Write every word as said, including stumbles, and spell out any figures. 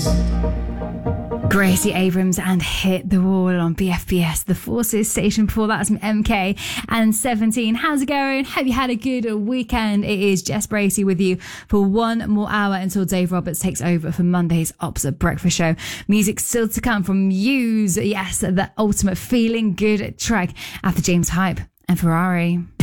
Gracie Abrams and Hit the Wall on B F B S, the Forces station. Before that, some M K and seventeen. How's it going? Hope you had a good weekend. It is Jess Bracey with you for one more hour until Dave Roberts takes over for Monday's Opposite Breakfast Show. Music still to come from Muse. Yes, the ultimate feeling good track after James Hype and Ferrari.